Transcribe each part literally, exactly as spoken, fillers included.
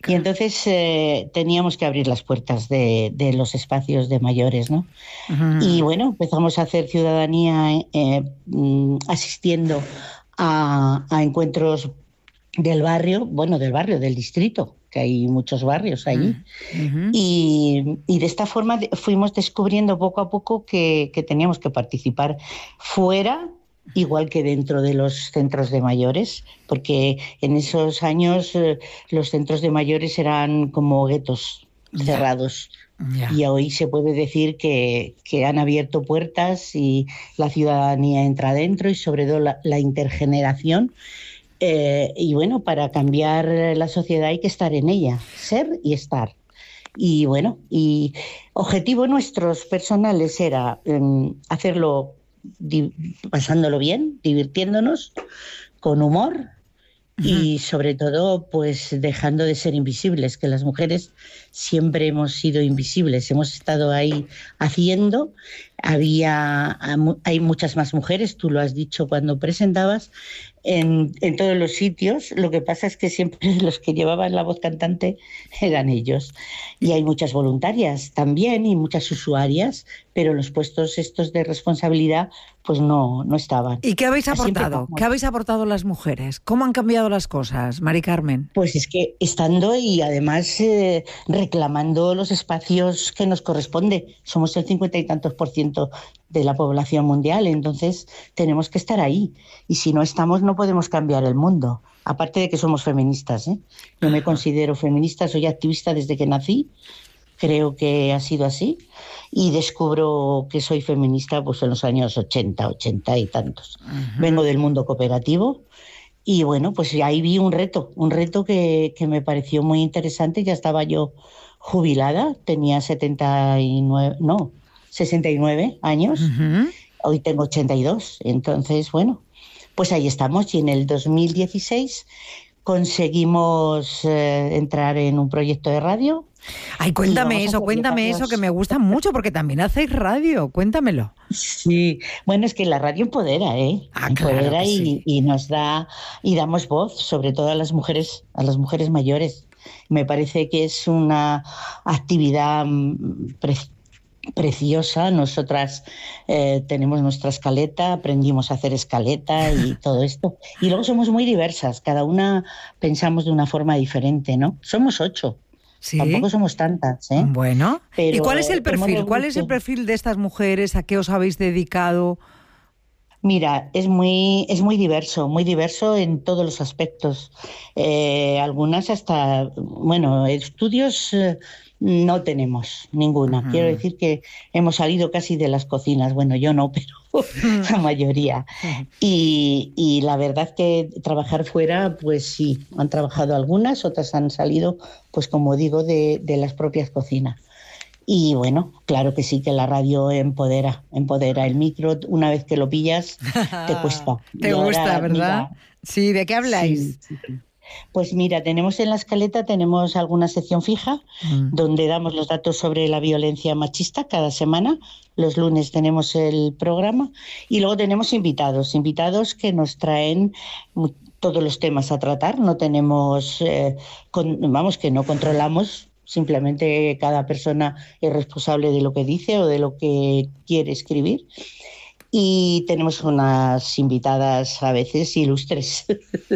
Y entonces eh, teníamos que abrir las puertas de, de los espacios de mayores, ¿no? Uh-huh. Y bueno, empezamos a hacer ciudadanía eh, asistiendo a, a encuentros del barrio, bueno, del barrio, del distrito, que hay muchos barrios allí. Uh-huh. Y, y de esta forma fuimos descubriendo poco a poco que, que teníamos que participar fuera, igual que dentro de los centros de mayores, porque en esos años eh, los centros de mayores eran como guetos cerrados. Yeah. Y hoy se puede decir que, que han abierto puertas y la ciudadanía entra dentro y sobre todo la, la intergeneración. Eh, y bueno, para cambiar la sociedad hay que estar en ella, ser y estar. Y bueno, y objetivo nuestros personales era um, hacerlo di- pasándolo bien, divirtiéndonos, con humor. Uh-huh. Y sobre todo, pues dejando de ser invisibles, que las mujeres siempre hemos sido invisibles, hemos estado ahí haciendo. Había, hay muchas más mujeres, tú lo has dicho cuando presentabas, en, en todos los sitios. Lo que pasa es que siempre los que llevaban la voz cantante eran ellos. Y hay muchas voluntarias también y muchas usuarias, pero los puestos estos de responsabilidad pues no, no estaban. ¿Y qué habéis aportado? ¿Qué habéis aportado las mujeres? ¿Cómo han cambiado las cosas, Mari Carmen? Pues es que estando y además eh, reclamando los espacios que nos corresponde. Somos el cincuenta y tantos por ciento de la población mundial, entonces tenemos que estar ahí. Y si no estamos, no podemos cambiar el mundo. Aparte de que somos feministas, ¿eh? Yo me considero feminista, soy activista desde que nací. Creo que ha sido así y descubro que soy feminista pues en los años ochenta, ochenta y tantos. Uh-huh. Vengo del mundo cooperativo y bueno, pues ahí vi un reto, un reto que, que me pareció muy interesante. Ya estaba yo jubilada, tenía setenta y nueve, no, sesenta y nueve años, uh-huh. Hoy tengo ochenta y dos, entonces bueno, pues ahí estamos y en el dos mil dieciséis conseguimos eh, entrar en un proyecto de radio. Ay, cuéntame eso, cuéntame eso, que me gusta mucho, porque también hacéis radio, cuéntamelo. Sí, bueno, es que la radio empodera, ¿eh? Ah, empodera claro que y, sí. y nos da, y damos voz, sobre todo a las mujeres, a las mujeres mayores. Me parece que es una actividad pre- preciosa. Nosotras eh, tenemos nuestra escaleta, aprendimos a hacer escaleta y todo esto. Y luego somos muy diversas, cada una pensamos de una forma diferente, ¿no? Somos ocho. ¿Sí? Tampoco somos tantas, ¿eh? Bueno. Pero ¿y cuál es el perfil? ¿Cuál es el perfil de estas mujeres? ¿A qué os habéis dedicado? Mira, es muy, es muy diverso, muy diverso en todos los aspectos. Eh, algunas hasta, bueno, estudios eh, no tenemos ninguna. Uh-huh. Quiero decir que hemos salido casi de las cocinas. Bueno, yo no, pero la mayoría. Uh-huh. Y, y la verdad que trabajar fuera, pues sí, han trabajado algunas, otras han salido, pues como digo, de, de las propias cocinas. Y bueno, claro que sí, que la radio empodera, empodera. El micro, una vez que lo pillas, te cuesta. Te y gusta, ahora, ¿verdad? Mira, sí, ¿de qué habláis? Sí, sí. Pues mira, tenemos en la escaleta, tenemos alguna sección fija, mm. donde damos los datos sobre la violencia machista cada semana. Los lunes tenemos el programa y luego tenemos invitados, invitados que nos traen todos los temas a tratar. No tenemos, eh, con, vamos, que no controlamos. Simplemente cada persona es responsable de lo que dice o de lo que quiere escribir. Y tenemos unas invitadas a veces ilustres.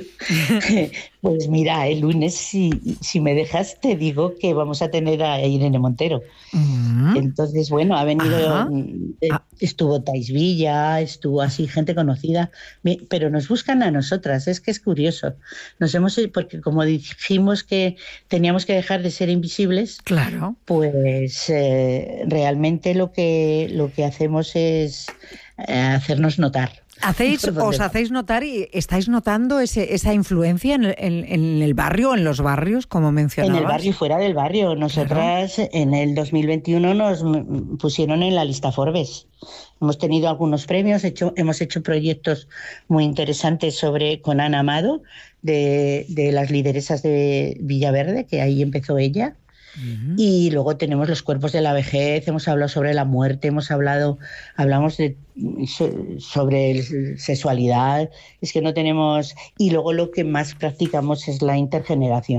Pues mira, el lunes, si, si me dejas, te digo que vamos a tener a Irene Montero. Uh-huh. Entonces, bueno, ha venido, uh-huh. eh, estuvo Thais Villa, estuvo así gente conocida, pero nos buscan a nosotras, es que es curioso. Nos hemos, porque como dijimos que teníamos que dejar de ser invisibles, claro. Pues eh, realmente lo que, lo que hacemos es hacernos notar. ¿Hacéis, os hacéis notar y estáis notando ese, esa influencia en el, en, en el barrio, en los barrios, como mencionabas? En el barrio y fuera del barrio. Nosotras claro. En el dos mil veintiuno nos pusieron en la lista Forbes. Hemos tenido algunos premios, hecho, hemos hecho proyectos muy interesantes sobre con Ana Amado, de, de las lideresas de Villaverde, que ahí empezó ella. Uh-huh. Y luego tenemos los cuerpos de la vejez, hemos hablado sobre la muerte, hemos hablado, hablamos de, sobre el, sexualidad, es que no tenemos, y luego lo que más practicamos es la intergeneración.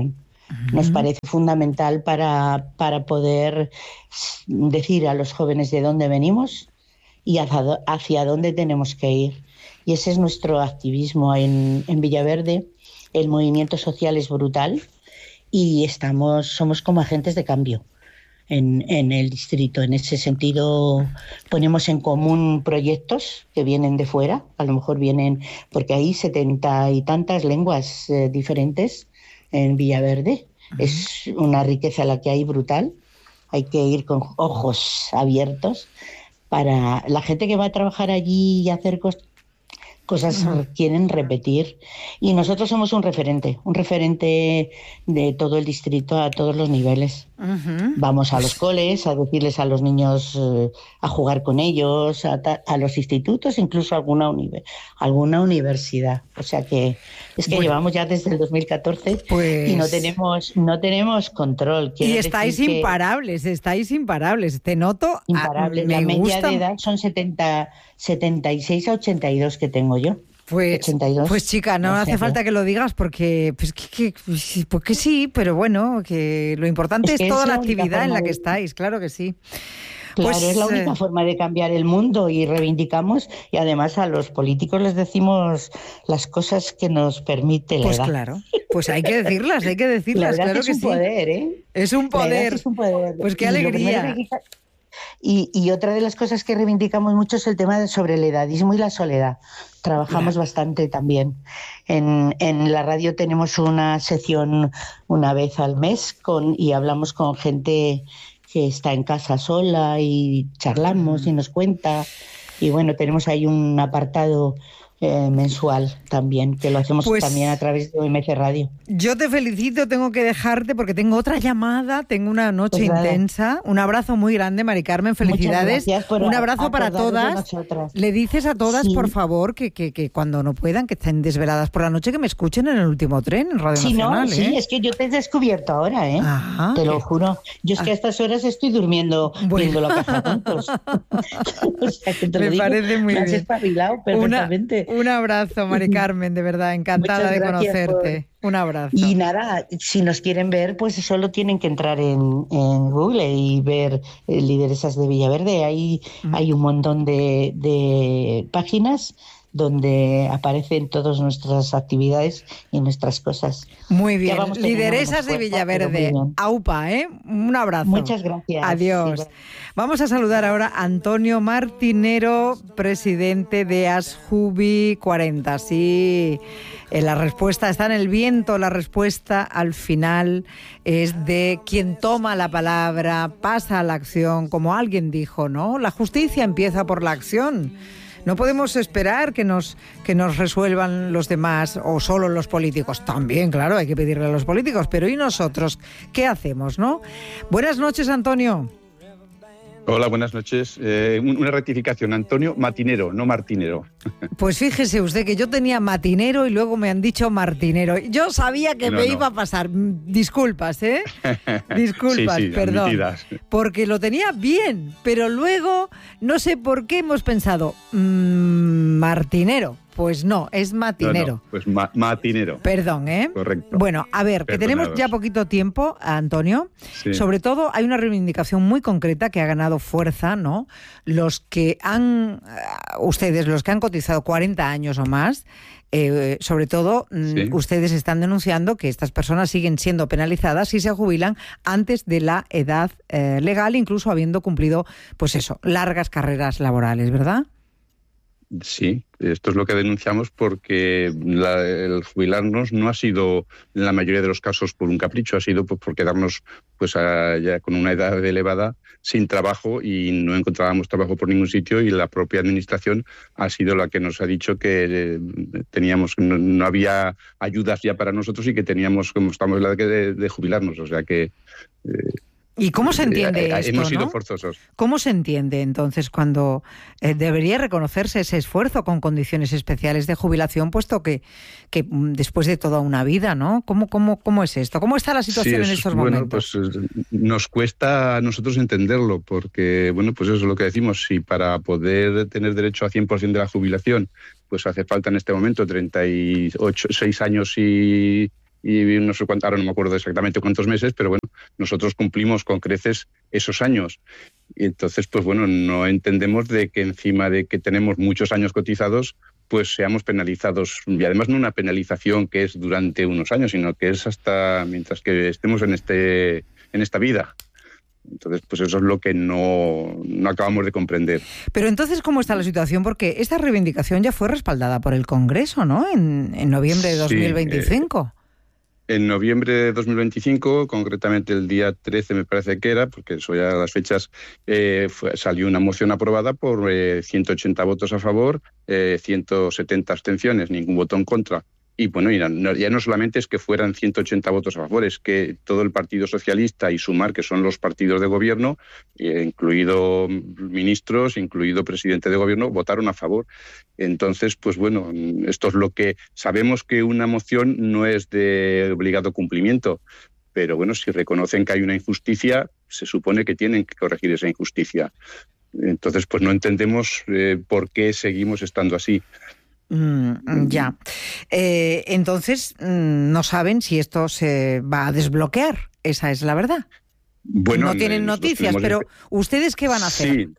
Uh-huh. Nos parece fundamental para, para poder decir a los jóvenes de dónde venimos y hacia, hacia dónde tenemos que ir. Y ese es nuestro activismo en, en Villaverde. El movimiento social es brutal y estamos, somos como agentes de cambio en, en el distrito. En ese sentido, ponemos en común proyectos que vienen de fuera, a lo mejor vienen, porque hay setenta y tantas lenguas eh, diferentes en Villaverde. Uh-huh. Es una riqueza la que hay brutal. Hay que ir con ojos abiertos para la gente que va a trabajar allí y hacer cosas. Cosas uh-huh. quieren repetir. Y nosotros somos un referente, un referente de todo el distrito a todos los niveles. Uh-huh. Vamos a los coles, a decirles a los niños, eh, a jugar con ellos, a, ta- a los institutos, incluso a alguna, uni- alguna universidad. O sea que es que bueno, llevamos ya desde el dos mil catorce pues... y no tenemos, no tenemos control. Quiero y estáis imparables, que... estáis imparables. Te noto. Imparables. La media gusta... de edad son setenta, setenta y seis a ochenta y dos que tengo yo. Pues, ochenta y dos. Pues chica, no, no hace falta que lo digas porque pues que, que, porque sí, pero bueno, que lo importante es, es toda la actividad en la que de... estáis, claro que sí. Claro, pues, es la única eh... forma de cambiar el mundo y reivindicamos, y además a los políticos les decimos las cosas que nos permite la pues edad. Pues claro, pues hay que decirlas, hay que decirlas, la claro es que un sí. Poder, ¿eh? Es un poder, es un poder. Pues qué alegría. Y, y otra de las cosas que reivindicamos mucho es el tema de sobre el edadismo y la soledad. Trabajamos claro. bastante también. En, en la radio tenemos una sección una vez al mes con, y hablamos con gente que está en casa sola y charlamos mm. y nos cuenta. Y bueno, tenemos ahí un apartado Eh, mensual también, que lo hacemos pues, también a través de O M C Radio. Yo te felicito, tengo que dejarte porque tengo otra llamada, tengo una noche pues intensa. Un abrazo muy grande, Mari Carmen, felicidades. Por un abrazo a, para todas. Le dices a todas, sí. por favor, que, que, que cuando no puedan, que estén desveladas por la noche, que me escuchen en el último tren, en Radio sí, Nacional. No, ¿eh? Sí, es que yo te he descubierto ahora, ¿eh? Ajá, te lo ¿qué? juro. Yo es que a estas horas estoy durmiendo bueno. viendo la caja juntos. O sea, que te me lo digo, parece muy me bien. has espabilado perfectamente. Una, un abrazo, Mari Carmen, de verdad, encantada de conocerte. Por... Un abrazo. Y nada, si nos quieren ver, pues solo tienen que entrar en, en Google y ver eh, Lideresas de Villaverde. Ahí mm. hay un montón de, de páginas donde aparecen todas nuestras actividades y nuestras cosas. Muy bien, Lideresas de Villaverde, AUPA, ¿eh? Un abrazo. Muchas gracias. Adiós. Sí, vamos a saludar ahora a Antonio Martinero, presidente de Asjubi cuarenta. Sí, la respuesta está en el viento, la respuesta al final es de quien toma la palabra, pasa a la acción, como alguien dijo, ¿no? La justicia empieza por la acción. No podemos esperar que nos, que nos resuelvan los demás o solo los políticos. También, claro, hay que pedirle a los políticos, pero ¿y nosotros qué hacemos, no? Buenas noches, Antonio. Hola, buenas noches. Eh, una rectificación, Antonio Matinero, no Martinero. Pues fíjese usted que yo tenía Matinero y luego me han dicho Martinero. Yo sabía que no, me no. iba a pasar. Disculpas, ¿eh? Disculpas, sí, sí, perdón. Admitidas. Porque lo tenía bien, pero luego no sé por qué hemos pensado mmm, Martinero. Pues no, es matinero. No, no, pues ma- matinero. Perdón, ¿eh? Correcto. Bueno, a ver, que Perdonados. tenemos ya poquito tiempo, Antonio. Sí. Sobre todo hay una reivindicación muy concreta que ha ganado fuerza, ¿no? Los que han, uh, ustedes, los que han cotizado cuarenta años o más, eh, sobre todo, sí. ustedes están denunciando que estas personas siguen siendo penalizadas si se jubilan antes de la edad eh, legal, incluso habiendo cumplido, pues eso, largas carreras laborales, ¿verdad? Sí, esto es lo que denunciamos porque la, el jubilarnos no ha sido, en la mayoría de los casos, por un capricho, ha sido pues, por quedarnos pues, a, ya con una edad elevada sin trabajo y no encontrábamos trabajo por ningún sitio y la propia administración ha sido la que nos ha dicho que eh, teníamos no, no había ayudas ya para nosotros y que teníamos, como estamos en la edad de, de jubilarnos, o sea que... Eh, ¿Y cómo se entiende eh, esto, hemos sido ¿no? forzosos. ¿Cómo se entiende entonces cuando eh, debería reconocerse ese esfuerzo con condiciones especiales de jubilación, puesto que, que después de toda una vida, ¿no? ¿Cómo, cómo, cómo es esto? ¿Cómo está la situación sí, es, en estos bueno, momentos? Pues nos cuesta a nosotros entenderlo, porque, bueno, pues eso es lo que decimos. Si para poder tener derecho a cien por ciento de la jubilación, pues hace falta en este momento treinta y ocho, seis años y... y no sé cuánto, ahora no me acuerdo exactamente cuántos meses, pero bueno, nosotros cumplimos con creces esos años. Y entonces, pues bueno, no entendemos de que encima de que tenemos muchos años cotizados, pues seamos penalizados. Y además no una penalización que es durante unos años, sino que es hasta mientras que estemos en, este, en esta vida. Entonces, pues eso es lo que no, no acabamos de comprender. Pero entonces, ¿cómo está la situación? Porque esta reivindicación ya fue respaldada por el Congreso, ¿no? En, en noviembre de dos mil veinticinco. Sí, eh, en noviembre de dos mil veinticinco, concretamente el día trece me parece que era, porque eso ya las fechas, eh, fue, salió una moción aprobada por eh, ciento ochenta votos a favor, eh, ciento setenta abstenciones, ningún voto en contra. Y bueno, ya no solamente es que fueran ciento ochenta votos a favor, es que todo el Partido Socialista y Sumar, que son los partidos de gobierno, eh, incluido ministros, incluido presidente de gobierno, votaron a favor. Entonces, pues bueno, esto es lo que sabemos, que una moción no es de obligado cumplimiento, pero bueno, si reconocen que hay una injusticia, se supone que tienen que corregir esa injusticia. Entonces, pues no entendemos eh, por qué seguimos estando así. Mm, ya. Eh, entonces, no saben si esto se va a desbloquear. Esa es la verdad. Bueno, no tienen noticias, pero ¿ustedes qué van a hacer? Sí.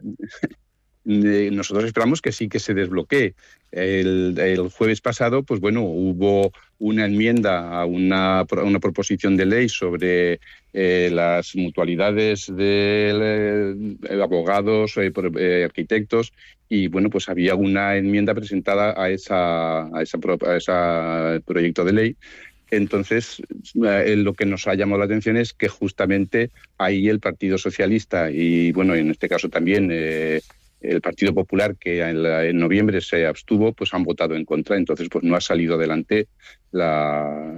Nosotros esperamos que sí que se desbloquee. El, el jueves pasado, pues bueno, hubo una enmienda a una, a una proposición de ley sobre eh, las mutualidades de eh, abogados, eh, eh, arquitectos, y bueno, pues había una enmienda presentada a esa, a esa, a ese proyecto de ley. Entonces, eh, lo que nos ha llamado la atención es que justamente ahí el Partido Socialista y, bueno, en este caso también eh, el Partido Popular, que en, la, en noviembre se abstuvo, pues han votado en contra. Entonces, pues no ha salido adelante la,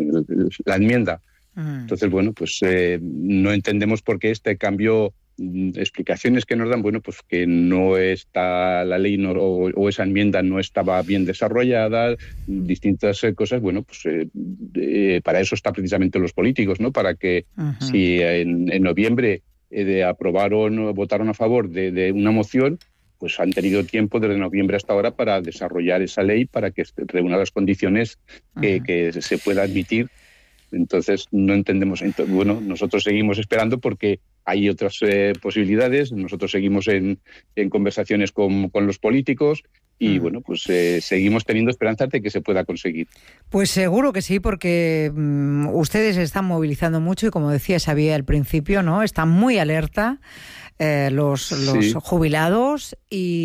la enmienda. Mm. Entonces, bueno, pues eh, no entendemos por qué este cambio, explicaciones que nos dan, bueno, pues que no está la ley no, o, o esa enmienda no estaba bien desarrollada, distintas eh, cosas. Bueno, pues eh, eh, para eso están precisamente los políticos, ¿no? Para que uh-huh. si en, en noviembre eh, de aprobaron, votaron a favor de, de una moción, pues han tenido tiempo desde noviembre hasta ahora para desarrollar esa ley, para que reúna las condiciones que, uh-huh. que se pueda admitir. Entonces no entendemos. Entonces, bueno, nosotros seguimos esperando porque hay otras eh, posibilidades. Nosotros seguimos en, en conversaciones con, con los políticos y mm. bueno, pues eh, seguimos teniendo esperanzas de que se pueda conseguir. Pues seguro que sí, porque um, ustedes se están movilizando mucho y, como decía Xavier al principio, ¿no? Están muy alerta. Eh, los, los sí. jubilados,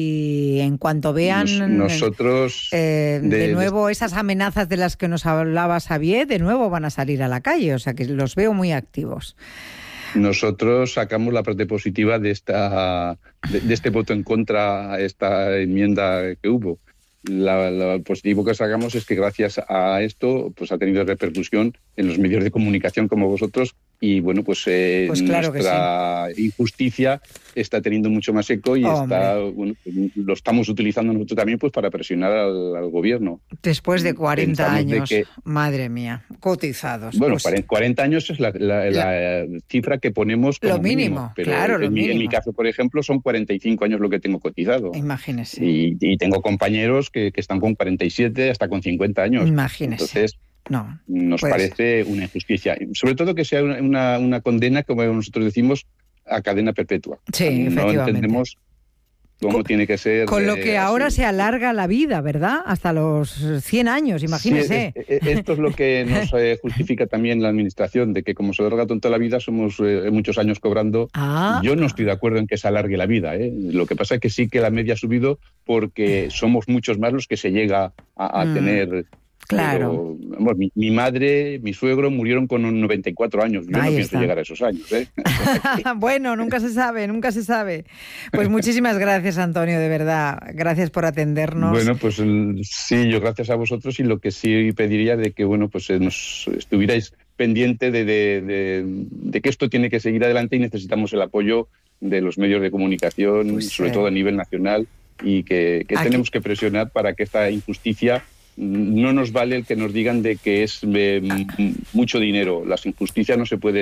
y en cuanto vean nos, nosotros eh, de, de nuevo esas amenazas de las que nos hablaba Xavier, de nuevo van a salir a la calle, o sea que los veo muy activos. Nosotros sacamos la parte positiva de esta de, de este voto en contra a esta enmienda que hubo. La, la positivo que sacamos es que gracias a esto pues ha tenido repercusión en los medios de comunicación como vosotros, y bueno, pues, eh, pues claro nuestra sí. injusticia está teniendo mucho más eco y Hombre. está bueno, pues, lo estamos utilizando nosotros también pues para presionar al, al gobierno. Después de cuarenta Pensamos años, de que, madre mía, cotizados. Bueno, pues, cuarenta años es la, la, la, la cifra que ponemos como lo mínimo, mínimo, pero claro, en, lo mi, mínimo. en mi caso, por ejemplo, son cuarenta y cinco años lo que tengo cotizado. Imagínese. Y, y tengo compañeros que, que están con cuarenta y siete hasta con cincuenta años. Imagínese. Entonces, no, nos pues... parece una injusticia. Sobre todo que sea una, una condena, como nosotros decimos, a cadena perpetua. Sí, no efectivamente. entendemos cómo con, tiene que ser. Con lo que eh, ahora así. Se alarga la vida, ¿verdad? Hasta los cien años, imagínese. Sí, esto es lo que nos eh, justifica también la Administración, de que como se alarga toda la vida, somos eh, muchos años cobrando. Ah. Yo no estoy de acuerdo en que se alargue la vida. ¿eh? Lo que pasa es que sí que la media ha subido porque somos muchos más los que se llega a, a mm. tener. Claro. Pero, bueno, mi, mi madre, mi suegro murieron con noventa y cuatro años. Yo Ahí no está. pienso llegar a esos años. ¿eh? Bueno, nunca se sabe, nunca se sabe. Pues muchísimas gracias, Antonio, de verdad. Gracias por atendernos. Bueno, pues sí, yo gracias a vosotros, y lo que sí pediría de que, bueno, pues nos estuvierais pendiente de, de, de, de que esto tiene que seguir adelante y necesitamos el apoyo de los medios de comunicación, pues, sobre eh... todo a nivel nacional, y que, que tenemos que presionar para que esta injusticia. No nos vale el que nos digan de que es eh, mucho dinero. Las injusticias no se pueden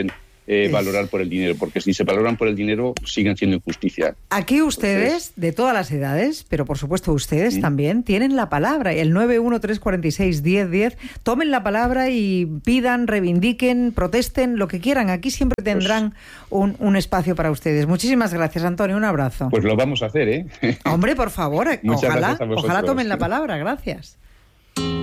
eh, valorar por el dinero, porque si se valoran por el dinero siguen siendo injusticia. Aquí ustedes, Entonces, de todas las edades, pero por supuesto ustedes ¿sí? también, tienen la palabra. El nueve uno tres cuatro seis, diez diez, tomen la palabra y pidan, reivindiquen, protesten, lo que quieran. Aquí siempre tendrán pues, un, un espacio para ustedes. Muchísimas gracias, Antonio, un abrazo. Pues lo vamos a hacer, ¿eh? Hombre, por favor, Muchas ojalá, gracias a vosotros. ojalá tomen la palabra. Gracias.